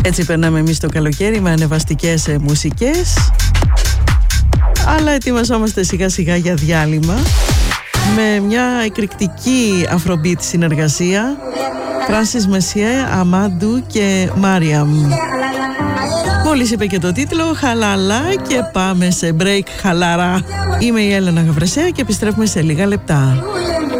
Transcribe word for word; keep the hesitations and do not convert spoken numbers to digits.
Έτσι περνάμε εμείς το καλοκαίρι με ανεβαστικές ε, μουσικές. Αλλά ετοιμαζόμαστε σιγά σιγά για διάλειμμα με μια εκρηκτική αφρομπίτ συνεργασία, Francis Messier, Αμάντου και Μάριαμ. Μόλις είπε και το τίτλο, χαλαλά, και πάμε σε break χαλαρά. Είμαι η Έλενα Γαβρεσέα και επιστρέφουμε σε λίγα λεπτά.